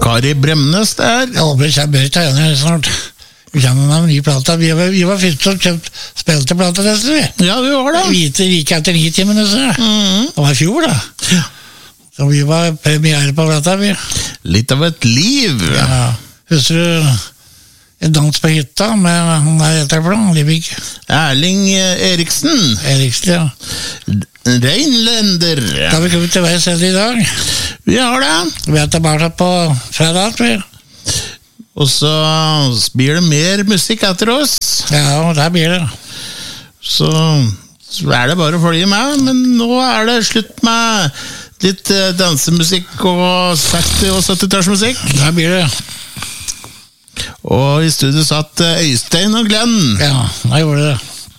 Kari Bremnes det her. Jeg håper jeg bør ta igjen her snart. Vi kommer med en ny plata. Vi var først og kjøpt spilte platetester, vi. Ja, vi var det. Hvite like etter 9 timene, så. Det var I fjor, da. Ja. Så vi var premiere på plata, vi. Litt av et liv. Ja. Husker du en dans på hytta med han der etter for noe, Livig? Erling Eriksen. Eriksen, ja. Reinlender. Da har vi kommet til veis ende I dag. Vi har det. Vi tilbake på fredag, tror jeg. Og så blir det mer musikk etter oss. Ja, og der blir det. Så det bare å følge med. Men nå det slutt med litt dansemusikk og 60- og 70-tallsmusikk. Der blir det. Og I studio satt Øystein og Glenn. Ja, da gjorde det.